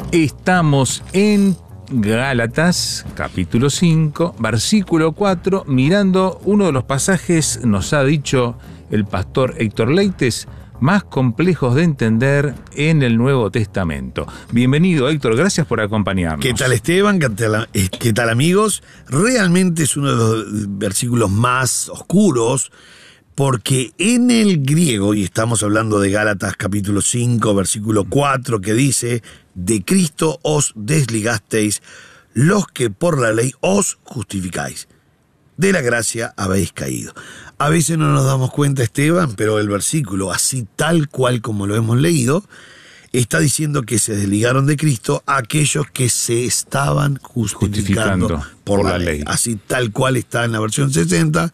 Estamos en Gálatas, capítulo 5, versículo 4, mirando uno de los pasajes, nos ha dicho el pastor Héctor Leites, más complejos de entender en el Nuevo Testamento. Bienvenido, Héctor, gracias por acompañarnos. ¿Qué tal, Esteban? ¿Qué tal, amigos? Realmente es uno de los versículos más oscuros, porque en el griego, y estamos hablando de Gálatas capítulo 5, versículo 4, que dice: de Cristo os desligasteis, los que por la ley os justificáis. De la gracia habéis caído. A veces no nos damos cuenta, Esteban, pero el versículo, así tal cual como lo hemos leído, está diciendo que se desligaron de Cristo aquellos que se estaban justificando por la ley. Así tal cual está en la versión 60.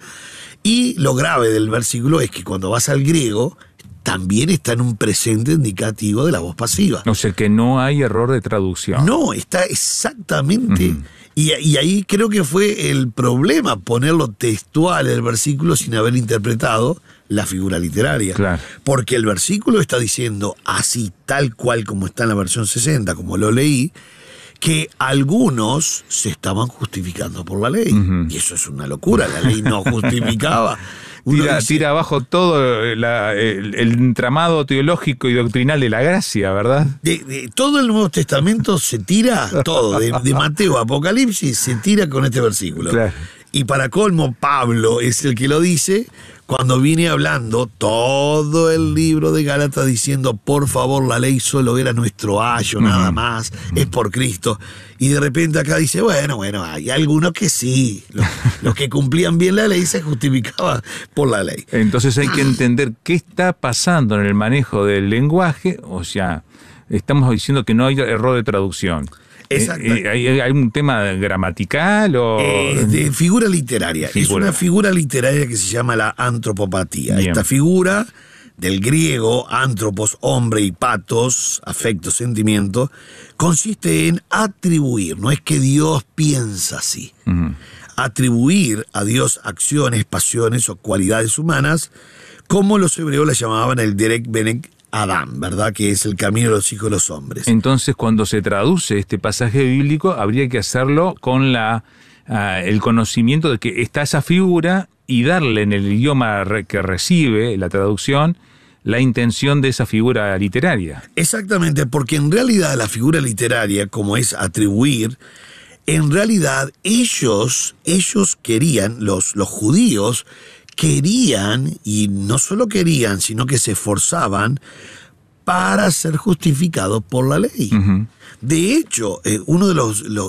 Y lo grave del versículo es que cuando vas al griego, también está en un presente indicativo de la voz pasiva. O sea que no hay error de traducción. No, está exactamente. Y ahí creo que fue el problema, ponerlo textual el versículo sin haber interpretado la figura literaria. Claro. Porque el versículo está diciendo, así tal cual como está en la versión 60, como lo leí, que algunos se estaban justificando por la ley. Y eso es una locura, la ley no justificaba. Tira abajo todo el entramado teológico y doctrinal de la gracia, ¿verdad? De todo el Nuevo Testamento se tira todo, de Mateo a Apocalipsis se tira con este versículo. Claro. Y para colmo, Pablo es el que lo dice cuando viene hablando todo el libro de Gálatas diciendo, por favor, la ley solo era nuestro ayo, nada más, es por Cristo. Y de repente acá dice, bueno, hay algunos que sí, los que cumplían bien la ley se justificaban por la ley. Entonces hay que entender qué está pasando en el manejo del lenguaje, o sea, estamos diciendo que no hay error de traducción. Exacto. ¿Hay un tema gramatical o...? De figura literaria. Es una figura literaria que se llama la antropopatía. Bien. Esta figura del griego, antropos, hombre, y patos, afecto, sentimiento, consiste en atribuir, no es que Dios piensa así. Atribuir a Dios acciones, pasiones o cualidades humanas, como los hebreos la llamaban el Derek Benek Adán, ¿verdad? Que es el camino de los hijos de los hombres. Entonces, cuando se traduce este pasaje bíblico, habría que hacerlo con el conocimiento de que está esa figura y darle en el idioma que recibe la traducción la intención de esa figura literaria. Exactamente, porque en realidad la figura literaria, como es atribuir, en realidad ellos querían, los judíos, querían, y no solo querían, sino que se esforzaban para ser justificados por la ley. De hecho, uno de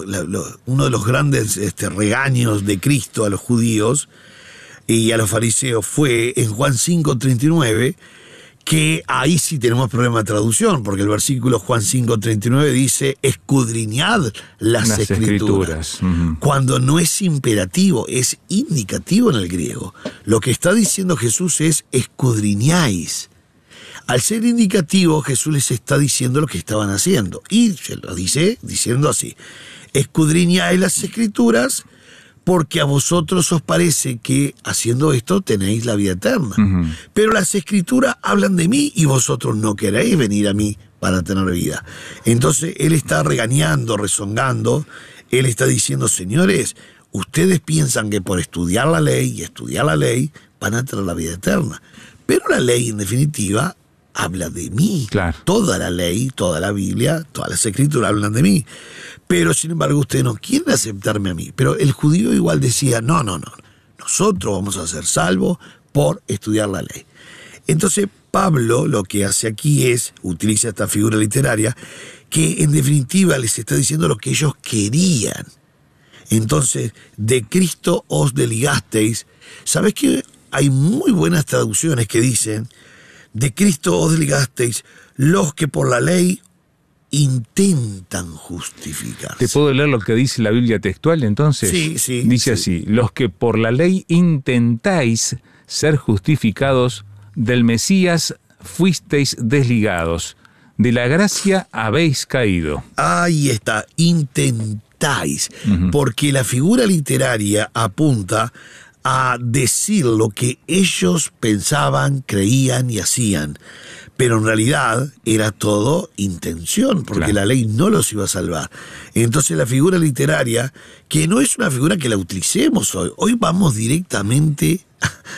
los grandes regaños de Cristo a los judíos y a los fariseos fue en Juan 5:39, que ahí sí tenemos problema de traducción, porque el versículo Juan 5:39 dice, escudriñad las escrituras. Cuando no es imperativo, es indicativo en el griego. Lo que está diciendo Jesús es, escudriñáis. Al ser indicativo, Jesús les está diciendo lo que estaban haciendo. Y se lo dice diciendo así, escudriñáis las escrituras, porque a vosotros os parece que haciendo esto tenéis la vida eterna. Pero las escrituras hablan de mí y vosotros no queréis venir a mí para tener vida. Entonces él está regañando, rezongando, él está diciendo, señores, ustedes piensan que por estudiar la ley van a tener la vida eterna. Pero la ley, en definitiva, habla de mí. Claro. Toda la ley, toda la Biblia, todas las escrituras hablan de mí. Pero, sin embargo, ustedes no quieren aceptarme a mí. Pero el judío igual decía, no. Nosotros vamos a ser salvos por estudiar la ley. Entonces, Pablo lo que hace aquí es, utiliza esta figura literaria, que en definitiva les está diciendo lo que ellos querían. Entonces, de Cristo os desligasteis. ¿Sabes qué? Hay muy buenas traducciones que dicen, de Cristo os desligasteis, los que por la ley intentan justificarse. ¿Te puedo leer lo que dice la Biblia textual entonces? Sí. Dice así, los que por la ley intentáis ser justificados, del Mesías fuisteis desligados, de la gracia habéis caído. Ahí está, intentáis, porque la figura literaria apunta a decir lo que ellos pensaban, creían y hacían. pero en realidad era todo intención, porque Claro. la ley no los iba a salvar. Entonces la figura literaria, que no es una figura que la utilicemos hoy vamos directamente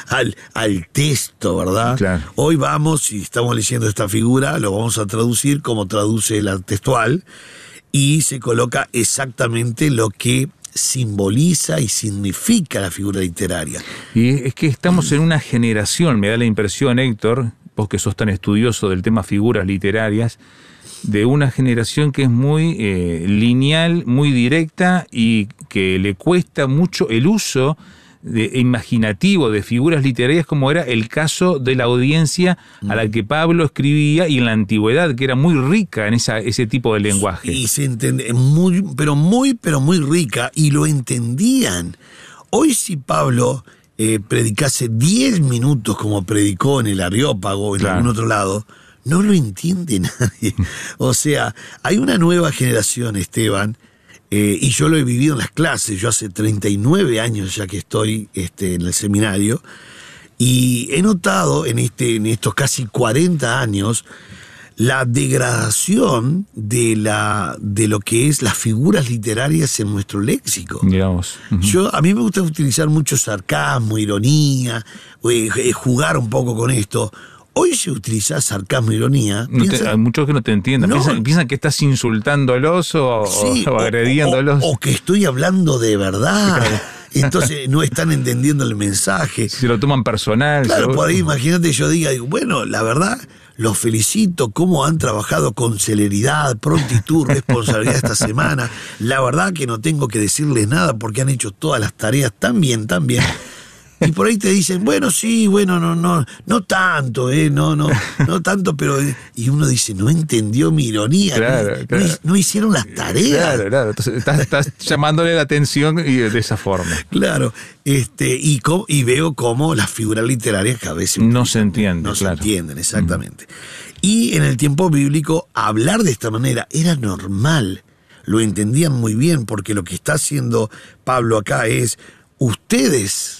al texto, ¿verdad? Claro. Hoy vamos, si estamos leyendo esta figura, lo vamos a traducir como traduce la textual, y se coloca exactamente lo que simboliza y significa la figura literaria. Y es que estamos en una generación, me da la impresión, Héctor, vos que sos tan estudioso del tema figuras literarias, de una generación que es muy lineal, muy directa y que le cuesta mucho el uso imaginativo de figuras literarias, como era el caso de la audiencia a la que Pablo escribía y en la antigüedad, que era muy rica en ese tipo de lenguaje. Y se entiende pero muy rica, y lo entendían. Hoy si Pablo predicase 10 minutos como predicó en el Areópago o en Claro. algún otro lado, no lo entiende nadie. O sea, hay una nueva generación, Esteban, y yo lo he vivido en las clases. Yo hace 39 años ya que estoy en el seminario, y he notado en estos casi 40 años la degradación de lo que es las figuras literarias en nuestro léxico. Digamos. A mí me gusta utilizar mucho sarcasmo, ironía, jugar un poco con esto. Hoy se utiliza sarcasmo, ironía. Hay muchos que no te entiendan. No. Piensan que estás insultándolos Sí, o agrediéndolos. o que estoy hablando de verdad. Entonces no están entendiendo el mensaje. Se lo toman personal. Claro, por ahí imagínate yo digo, bueno, la verdad, los felicito cómo han trabajado con celeridad, prontitud, responsabilidad esta semana. La verdad que no tengo que decirles nada porque han hecho todas las tareas tan bien, tan bien. Y por ahí te dicen, bueno, sí, bueno, no tanto, no tanto, pero... Y uno dice, no entendió mi ironía, Claro, claro. No hicieron las tareas. Claro. Entonces, estás llamándole la atención y de esa forma. Claro, y veo cómo las figuras literarias que a veces No se entiende, no claro. se entienden, exactamente. Y en el tiempo bíblico, hablar de esta manera era normal. Lo entendían muy bien, porque lo que está haciendo Pablo acá es, ustedes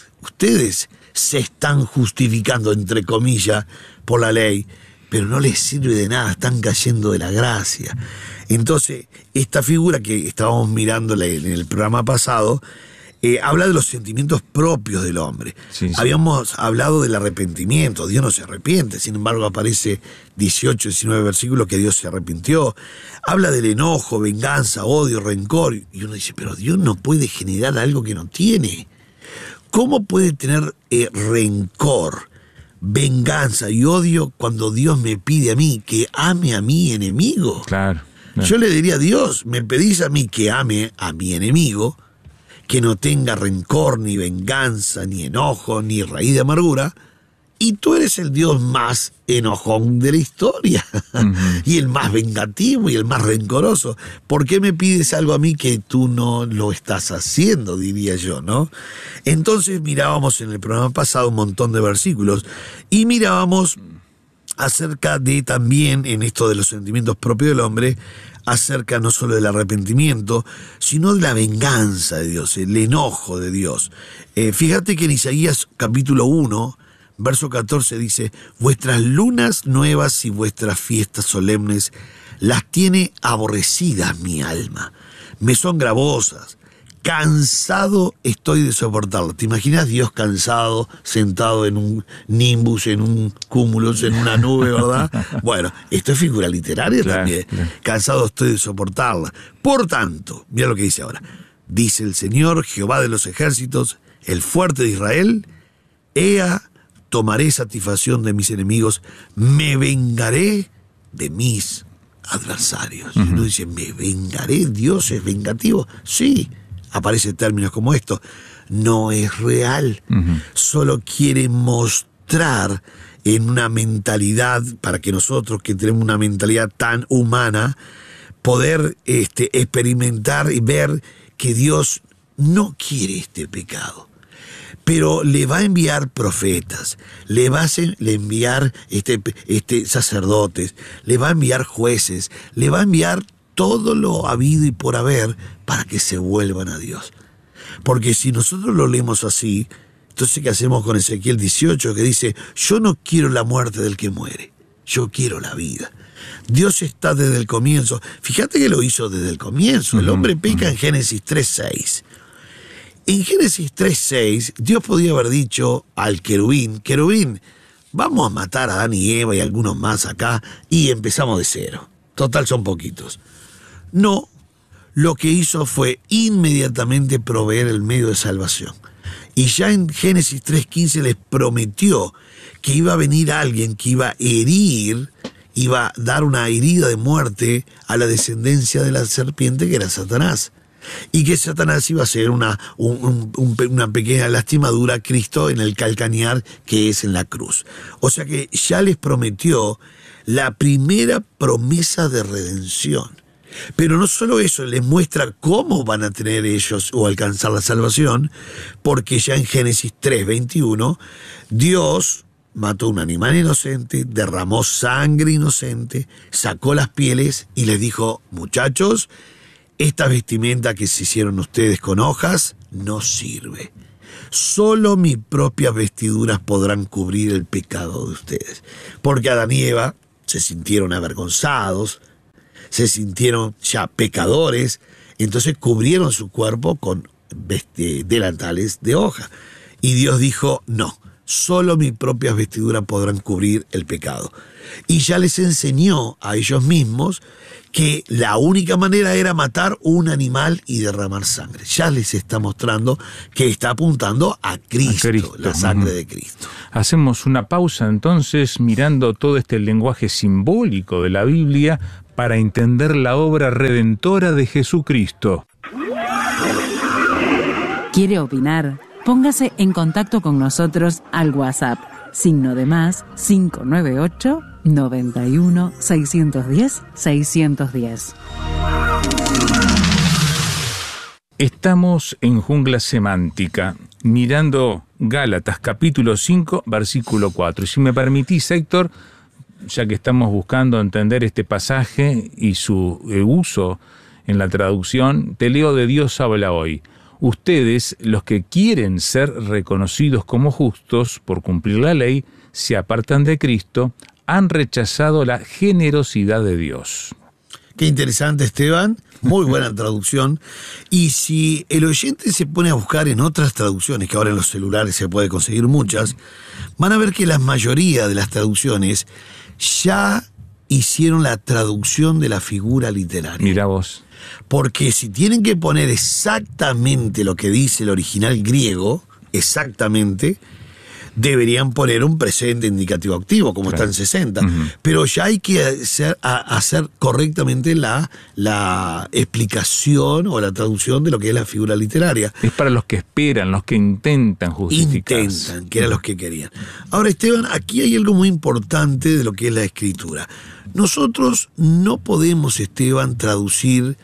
se están justificando, entre comillas, por la ley, pero no les sirve de nada, están cayendo de la gracia. Entonces, esta figura que estábamos mirando en el programa pasado, habla de los sentimientos propios del hombre. Sí. Habíamos hablado del arrepentimiento. Dios no se arrepiente, sin embargo aparece 18, 19 versículos que Dios se arrepintió. Habla del enojo, venganza, odio, rencor, y uno dice, pero Dios no puede generar algo que no tiene. ¿Cómo puede tener rencor, venganza y odio cuando Dios me pide a mí que ame a mi enemigo? Claro. Yo le diría a Dios, me pedís a mí que ame a mi enemigo, que no tenga rencor, ni venganza, ni enojo, ni raíz de amargura, y tú eres el Dios más enojón de la historia, y el más vengativo y el más rencoroso. ¿Por qué me pides algo a mí que tú no lo estás haciendo, diría yo, ¿no? Entonces mirábamos en el programa pasado un montón de versículos, y mirábamos acerca de también, en esto de los sentimientos propios del hombre, acerca no solo del arrepentimiento, sino de la venganza de Dios, el enojo de Dios. Fíjate que en Isaías capítulo 1, verso 14 dice, vuestras lunas nuevas y vuestras fiestas solemnes las tiene aborrecidas mi alma, me son gravosas, cansado estoy de soportarlas. ¿Te imaginas Dios cansado, sentado en un nimbus, en un cúmulo, en una nube, verdad? Bueno, esto es figura literaria también. Claro. Cansado estoy de soportarla. Por tanto, mira lo que dice ahora, dice el Señor, Jehová de los ejércitos, el fuerte de Israel, ea, tomaré satisfacción de mis enemigos, me vengaré de mis adversarios. Y uno dice, me vengaré, Dios es vengativo. Sí, aparecen términos como estos. No es real. Solo quiere mostrar en una mentalidad, para que nosotros que tenemos una mentalidad tan humana, poder experimentar y ver que Dios no quiere este pecado. Pero le va a enviar profetas, le va a enviar sacerdotes, le va a enviar jueces, le va a enviar todo lo habido y por haber para que se vuelvan a Dios. Porque si nosotros lo leemos así, entonces ¿qué hacemos con Ezequiel 18 que dice, yo no quiero la muerte del que muere, yo quiero la vida. Dios está desde el comienzo. Fíjate que lo hizo desde el comienzo. El hombre peca en Génesis 3:6. En Génesis 3:6, Dios podía haber dicho al querubín, vamos a matar a Adán y Eva y algunos más acá y empezamos de cero. Total, son poquitos. No, lo que hizo fue inmediatamente proveer el medio de salvación. Y ya en Génesis 3:15 les prometió que iba a venir alguien que iba a herir, iba a dar una herida de muerte a la descendencia de la serpiente, que era Satanás. Y que Satanás iba a hacer una pequeña lastimadura a Cristo en el calcañar, que es en la cruz. O sea que ya les prometió la primera promesa de redención. Pero no solo eso, les muestra cómo van a tener ellos o alcanzar la salvación, porque ya en Génesis 3:21, Dios mató un animal inocente, derramó sangre inocente, sacó las pieles y les dijo, muchachos, esta vestimenta que se hicieron ustedes con hojas no sirve. Solo mis propias vestiduras podrán cubrir el pecado de ustedes. Porque Adán y Eva se sintieron avergonzados, se sintieron ya pecadores, entonces cubrieron su cuerpo con delantales de hoja. Y Dios dijo, no, solo mis propias vestiduras podrán cubrir el pecado. Y ya les enseñó a ellos mismos que la única manera era matar un animal y derramar sangre. Ya les está mostrando que está apuntando a Cristo, la sangre de Cristo. Hacemos una pausa entonces mirando todo este lenguaje simbólico de la Biblia para entender la obra redentora de Jesucristo. ¿Quiere opinar? Póngase en contacto con nosotros al WhatsApp, +, 598 91 610 610. Estamos en Jungla Semántica, mirando Gálatas capítulo 5, versículo 4. Y si me permitís, Héctor, ya que estamos buscando entender este pasaje y su uso en la traducción, te leo de Dios habla hoy. Ustedes, los que quieren ser reconocidos como justos por cumplir la ley, se apartan de Cristo, han rechazado la generosidad de Dios. Qué interesante, Esteban. Muy buena traducción. Y si el oyente se pone a buscar en otras traducciones, que ahora en los celulares se puede conseguir muchas, van a ver que la mayoría de las traducciones ya hicieron la traducción de la figura literaria. Mira vos. Porque si tienen que poner exactamente lo que dice el original griego, exactamente, deberían poner un presente indicativo activo, como está en 60. Pero ya hay que hacer correctamente la explicación o la traducción de lo que es la figura literaria. Es para los que esperan, los que intentan justificarse. Intentan, que eran los que querían. Ahora, Esteban, aquí hay algo muy importante de lo que es la escritura. Nosotros no podemos, Esteban, traducir,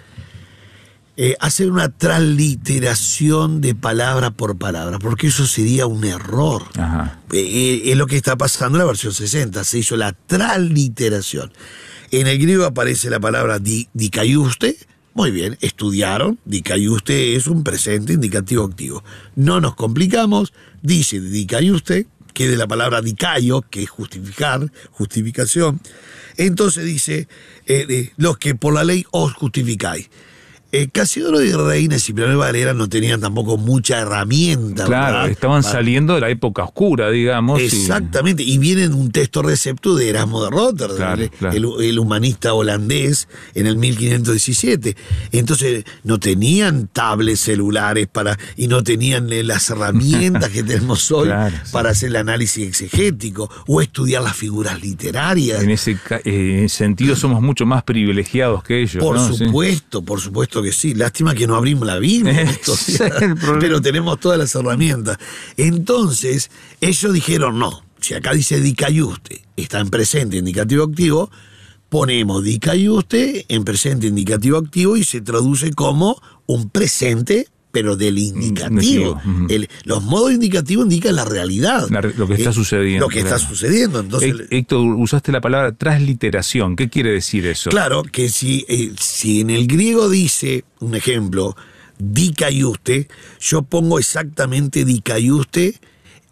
hacer una transliteración de palabra por palabra, porque eso sería un error. Es lo que está pasando en la versión 60, se hizo la transliteración. En el griego aparece la palabra dikaiuste. Muy bien, estudiaron, dikaiuste es un presente indicativo activo. No nos complicamos, dice dikaiuste, que de la palabra dikaio, que es justificar, justificación. Entonces dice, los que por la ley os justificáis. Casiodoro de Reina y Cipriano de Valera no tenían tampoco mucha herramienta. Claro, ¿verdad? Estaban saliendo de la época oscura, digamos. Exactamente, y viene un texto recepto de Erasmo de Rotterdam, el humanista holandés, en el 1517. Entonces no tenían tablets celulares y no tenían las herramientas que tenemos hoy para hacer el análisis exegético o estudiar las figuras literarias. En ese sentido somos mucho más privilegiados que ellos. Por supuesto que sí. Lástima que no abrimos la Biblia, pero tenemos todas las herramientas. Entonces, ellos dijeron, no, si acá dice dikaiuste, está en presente indicativo activo, ponemos dikaiuste en presente indicativo activo y se traduce como un presente, pero del indicativo. Los modos indicativos indican la realidad. Lo que está sucediendo. Lo que está sucediendo. Entonces, Héctor, usaste la palabra transliteración. ¿Qué quiere decir eso? Claro, que si en el griego dice, un ejemplo, dikaiuste, yo pongo exactamente dikaiuste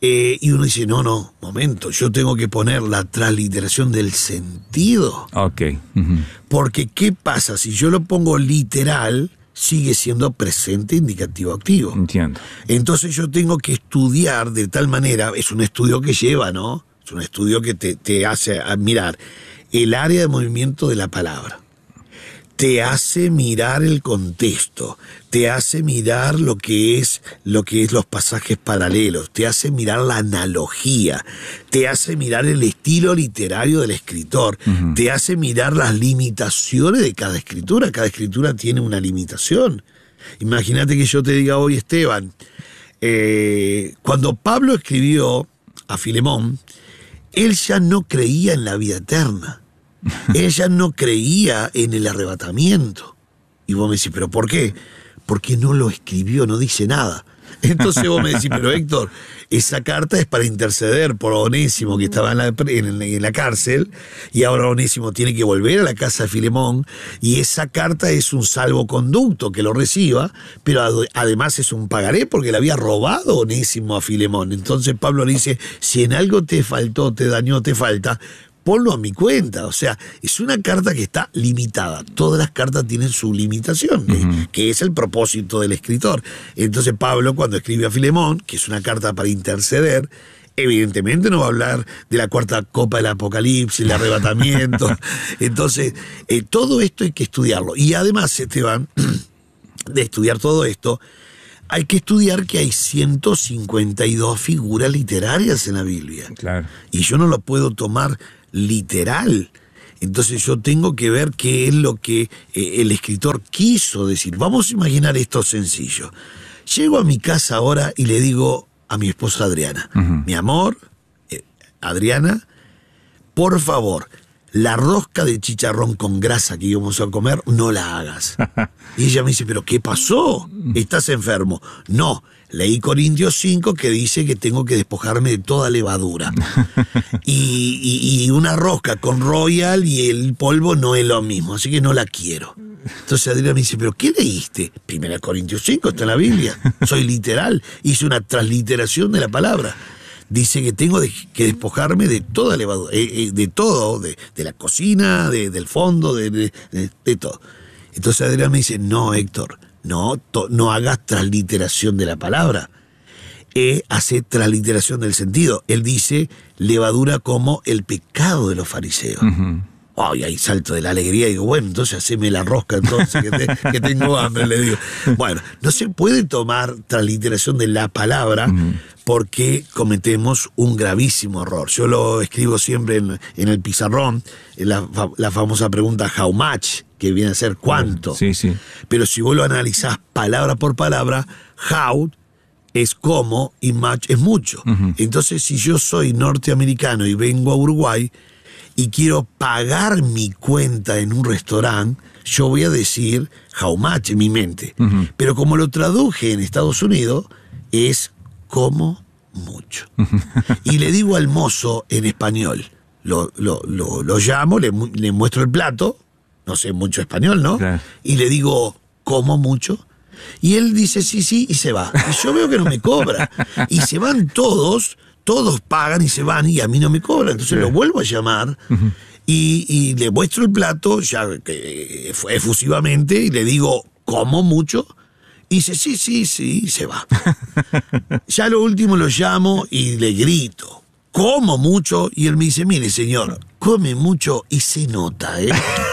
Y uno dice, no, momento, yo tengo que poner la transliteración del sentido. Ok. Porque, ¿qué pasa? Si yo lo pongo literal, sigue siendo presente, indicativo, activo. Entiendo. Entonces yo tengo que estudiar de tal manera, es un estudio que lleva, ¿no? Es un estudio que te hace mirar el área de movimiento de la palabra. Te hace mirar el contexto, te hace mirar lo que es los pasajes paralelos, te hace mirar la analogía, te hace mirar el estilo literario del escritor, te hace mirar las limitaciones de cada escritura. Cada escritura tiene una limitación. Imagínate que yo te diga hoy, Esteban, cuando Pablo escribió a Filemón, él ya no creía en la vida eterna. Ella no creía en el arrebatamiento. Y vos me decís, ¿pero por qué? Porque no lo escribió, no dice nada. Entonces vos me decís, pero Héctor, esa carta es para interceder por Onésimo, que estaba en la cárcel, y ahora Onésimo tiene que volver a la casa de Filemón, y esa carta es un salvoconducto que lo reciba, pero además es un pagaré porque le había robado Onésimo a Filemón. Entonces Pablo le dice, si en algo te faltó, te dañó, te falta, ponlo a mi cuenta. O sea, es una carta que está limitada. Todas las cartas tienen su limitación, que es el propósito del escritor. Entonces Pablo, cuando escribe a Filemón, que es una carta para interceder, evidentemente no va a hablar de la cuarta copa del Apocalipsis, el arrebatamiento. Entonces, todo esto hay que estudiarlo. Y además, Esteban, de estudiar todo esto, hay que estudiar que hay 152 figuras literarias en la Biblia. Claro. Y yo no lo puedo tomar literal. Entonces yo tengo que ver qué es lo que el escritor quiso decir. Vamos a imaginar esto sencillo. Llego a mi casa ahora y le digo a mi esposa Adriana, mi amor, Adriana, por favor, la rosca de chicharrón con grasa que íbamos a comer, no la hagas. Y ella me dice, ¿pero qué pasó? ¿Estás enfermo? No, leí Corintios 5 que dice que tengo que despojarme de toda levadura. Y una rosca con Royal y el polvo no es lo mismo, así que no la quiero. Entonces Adriana me dice, ¿pero qué leíste? 1 Corintios 5, está en la Biblia. Soy literal, hice una transliteración de la palabra. Dice que tengo que despojarme de toda levadura, de todo, de la cocina, del fondo, de todo. Entonces Adrián me dice, no, Héctor, no hagas transliteración de la palabra, hace transliteración del sentido. Él dice levadura como el pecado de los fariseos. Y ahí salto de la alegría y digo, bueno, entonces haceme la rosca entonces, que tengo hambre, le digo. Bueno, no se puede tomar transliteración de la palabra porque cometemos un gravísimo error. Yo lo escribo siempre en el pizarrón, en la famosa pregunta how much, que viene a ser cuánto. Sí, sí. Pero si vos lo analizás palabra por palabra, how es cómo y much es mucho. Entonces, si yo soy norteamericano y vengo a Uruguay y quiero pagar mi cuenta en un restaurante, yo voy a decir how much en mi mente. Pero como lo traduje en Estados Unidos, es como mucho. Y le digo al mozo en español, lo llamo, le muestro el plato, no sé mucho español, ¿no? Claro. Y le digo, ¿como mucho? Y él dice sí, y se va. Y yo veo que no me cobra. Y se van todos pagan y se van y a mí no me cobran. Entonces lo vuelvo a llamar y le muestro el plato ya efusivamente y le digo, ¿como mucho? Y dice, sí, y se va. Ya lo último lo llamo y le grito, ¿como mucho? Y él me dice, mire señor, come mucho y se nota, ¿eh?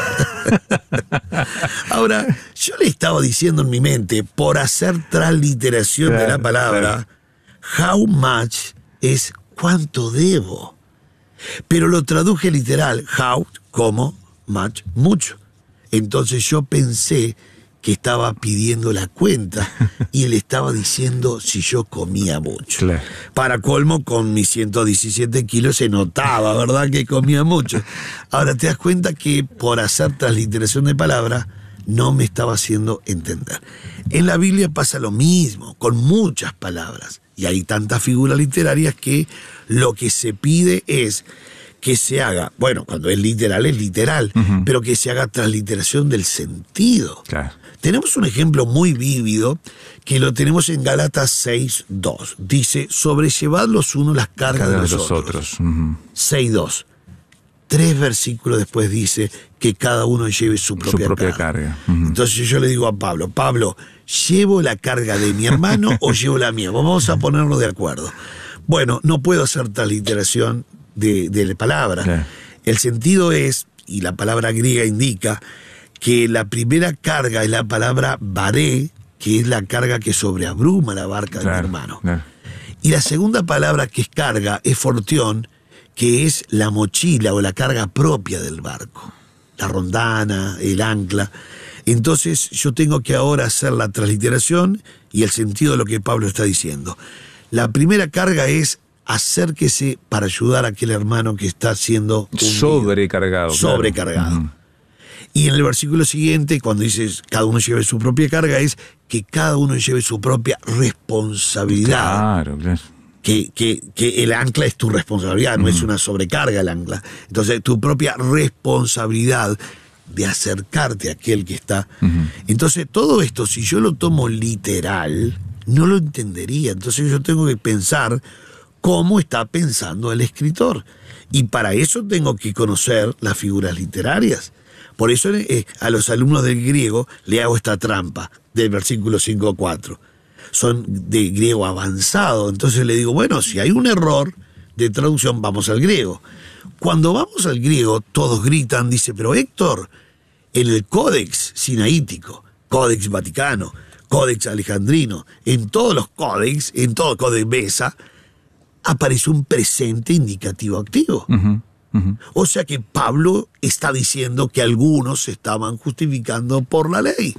Ahora, yo le estaba diciendo en mi mente, por hacer transliteración de la palabra, how much es cuánto debo. Pero lo traduje literal, how, como, much, mucho. Entonces yo pensé que estaba pidiendo la cuenta y él estaba diciendo si yo comía mucho. Claro. Para colmo, con mis 117 kilos se notaba, ¿verdad?, que comía mucho. Ahora te das cuenta que por hacer transliteración de palabra no me estaba haciendo entender. En la Biblia pasa lo mismo, con muchas palabras. Y hay tantas figuras literarias que lo que se pide es que se haga, bueno, cuando es literal, pero que se haga transliteración del sentido. Claro. Tenemos un ejemplo muy vívido que lo tenemos en Gálatas 6:2. Dice, sobrellevad los unos las cargas de los otros. 6:2. 3 versículos después dice que cada uno lleve su propia carga. Entonces yo le digo a Pablo, ¿llevo la carga de mi hermano o llevo la mía? Vamos a ponernos de acuerdo. Bueno, no puedo hacer transliteración de la palabra. Claro. El sentido es, y la palabra griega indica, que la primera carga es la palabra baré, que es la carga que sobreabruma la barca de mi hermano. Claro. Y la segunda palabra que es carga es fortión, que es la mochila o la carga propia del barco. La rondana, el ancla. Entonces yo tengo que ahora hacer la transliteración y el sentido de lo que Pablo está diciendo. La primera carga es acérquese para ayudar a aquel hermano que está siendo sobrecargado. Sobrecargado. Claro. Y en el versículo siguiente, cuando dices cada uno lleve su propia carga, es que cada uno lleve su propia responsabilidad. Claro. Que el ancla es tu responsabilidad, no es una sobrecarga el ancla. Entonces, tu propia responsabilidad de acercarte a aquel que está. Entonces, todo esto, si yo lo tomo literal, no lo entendería. Entonces, yo tengo que pensar cómo está pensando el escritor. Y para eso tengo que conocer las figuras literarias. Por eso a los alumnos del griego le hago esta trampa del versículo 5:4. Son de griego avanzado, entonces le digo, bueno, si hay un error de traducción, vamos al griego. Cuando vamos al griego, todos gritan, dice, pero Héctor, en el Códex Sinaítico, Códex Vaticano, Códex Alejandrino, en todos los códex, en todo el Códex Besa, aparece un presente indicativo activo. O sea que Pablo está diciendo que algunos se estaban justificando por la ley.